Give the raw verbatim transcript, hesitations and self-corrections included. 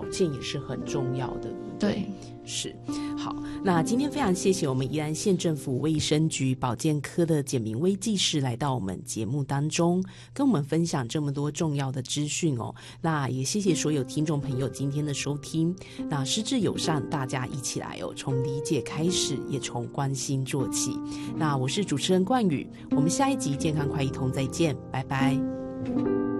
保健也是很重要的。对， 对， 是。好，那今天非常谢谢我们宜兰县政府卫生局保健科的简明威技师来到我们节目当中，跟我们分享这么多重要的资讯哦。那也谢谢所有听众朋友今天的收听。那失智友善，大家一起来哦，从理解开始，也从关心做起。那我是主持人冠宇，我们下一集健康快一通再见，拜拜。